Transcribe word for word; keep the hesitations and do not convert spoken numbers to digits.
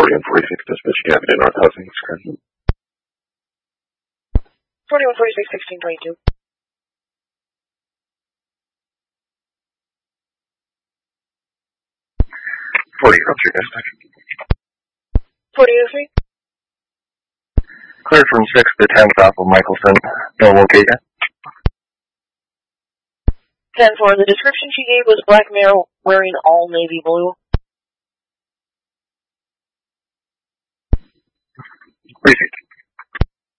forty and forty-six dispatching Avenue North Housing. forty-one forty-six sixteen twenty-two. forty oh three dispatch. forty oh three. Clear from six to ten south of Michelson. No locate yet. ten four. The description she gave was black male wearing all navy blue. Repeat.